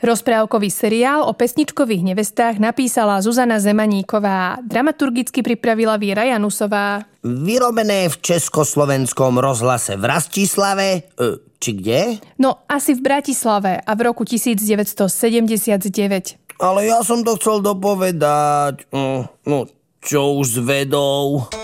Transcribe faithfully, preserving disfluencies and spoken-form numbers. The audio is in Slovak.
Rozprávkový seriál o pesničkových nevestách napísala Zuzana Zemaníková. Dramaturgicky pripravila Viera Janusová. Vyrobené v Československom rozhlase v Rastislave, či kde? No, asi v Bratislave a v roku devätnásťsedemdesiatdeväť. Ale ja som to chcel dopovedať. No, čo už s vedou?